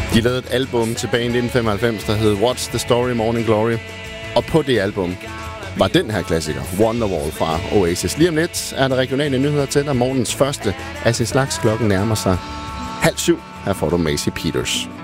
De lavede et album tilbage i 1995, der hed What's the Story, Morning Glory. Og på det album var den her klassiker, Wonderwall fra Oasis. Lige om lidt er der regionale nyheder til dig. Morgens første af sin slags. Klokken nærmer sig 6:30. Her får du Maisie Peters.